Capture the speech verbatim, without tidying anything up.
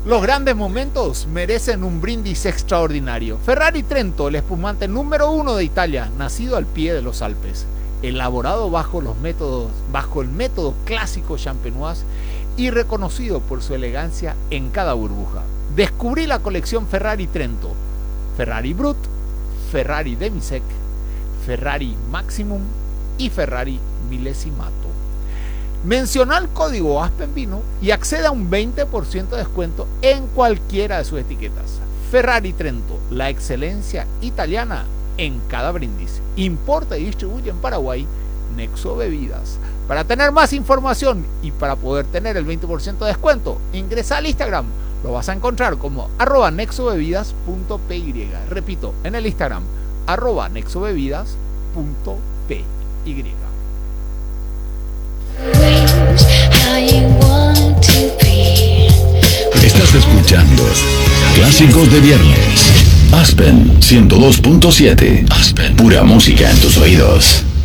Los grandes momentos merecen un brindis extraordinario. Ferrari Trento, el espumante número uno de Italia, nacido al pie de los Alpes, elaborado bajo, los métodos, bajo el método clásico champenois y reconocido por su elegancia en cada burbuja. Descubrí la colección Ferrari Trento, Ferrari Brut, Ferrari Demisec, Ferrari Maximum y Ferrari Millesimato. Menciona el código ASPENVINO y accede a un veinte por ciento de descuento en cualquiera de sus etiquetas. Ferrari Trento, la excelencia italiana en cada brindis. Importa y distribuye en Paraguay Nexo Bebidas. Para tener más información y para poder tener el veinte por ciento de descuento, ingresa al Instagram. Lo vas a encontrar como arroba nexobebidas punto py. Repito, en el Instagram, arroba nexobebidas punto py. Estás escuchando Clásicos de Viernes. Aspen ciento dos punto siete. Aspen, pura música en tus oídos.